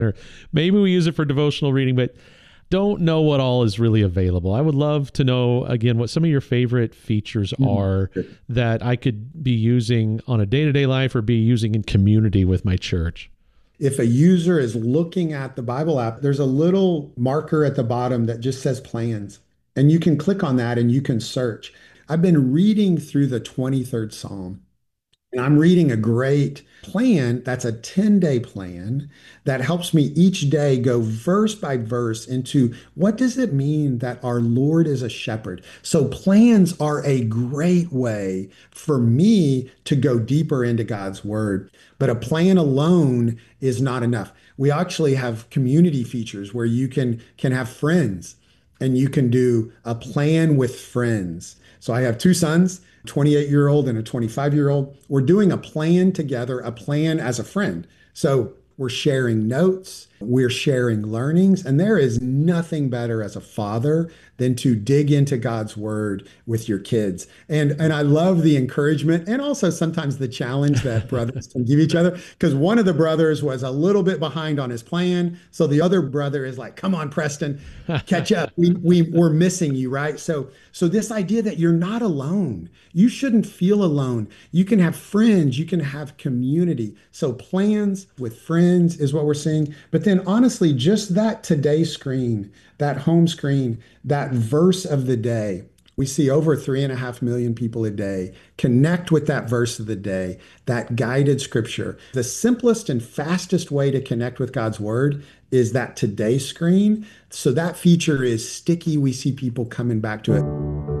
or maybe we use it for devotional reading, but don't know what all is really available. I would love to know, again, what some of your favorite features are that I could be using on a day-to-day life or be using in community with my church. If a user is looking at the Bible app, there's a little marker at the bottom that just says plans. And you can click on that and you can search. I've been reading through the 23rd Psalm. And I'm reading a great plan that's a 10-day plan that helps me each day go verse by verse into what does it mean that our Lord is a shepherd. So plans are a great way for me to go deeper into God's word. But a plan alone is not enough. We actually have community features where you can have friends and you can do a plan with friends. So I have two sons, 28-year-old and a 25-year-old. We're doing a plan together, a plan as a friend. So we're sharing notes, we're sharing learnings, and there is nothing better as a father than to dig into God's word with your kids. And I love the encouragement and also sometimes the challenge that brothers can give each other because one of the brothers was a little bit behind on his plan. So the other brother is like, come on, Preston, catch up. We're missing you, right? So this idea that you're not alone, you shouldn't feel alone. You can have friends, you can have community. So plans with friends is what we're seeing. But then honestly, just that today screen, that home screen, that verse of the day. We see over 3.5 million people a day connect with that verse of the day, that guided scripture. The simplest and fastest way to connect with God's word is that today screen. So that feature is sticky. We see people coming back to it.